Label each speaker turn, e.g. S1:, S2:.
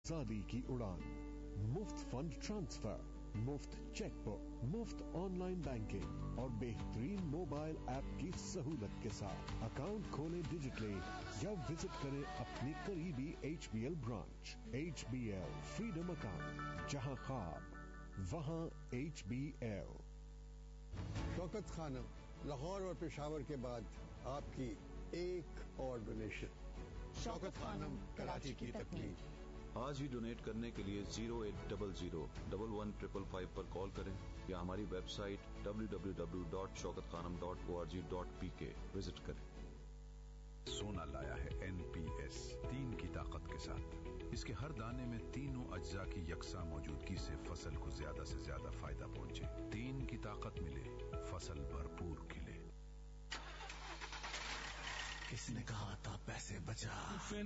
S1: आजादी की उड़ान, मुफ्त फंड ट्रांसफर, मुफ्त चेकबुक, मुफ्त ऑनलाइन बैंकिंग और बेहतरीन मोबाइल ऐप की सहूलत के साथ अकाउंट खोलें डिजिटली या विजिट करें अपनी करीबी HBL branch. HBL freedom account, जहां ख्वाब वहां HBL।
S2: शौकत खानम, लाहौर और पेशावर के बाद आपकी एक और डोनेशन। शौकत खानम, कराची की तकलीफ।
S3: आज ही डोनेट करने के लिए 0800-115555 पर कॉल करें या हमारी वेबसाइट www.shaukatkhanam.org.pk विजिट करें।
S4: सोना लाया है NPS 3 की ताकत के साथ। इसके हर दाने में तीनों अज्जा की यकसा मौजूदगी से फसल को ज्यादा से ज्यादा फायदा पहुंचे। 3 की ताकत मिले, फसल भरपूर खिले।
S5: किसने कहा था पैसे बचा?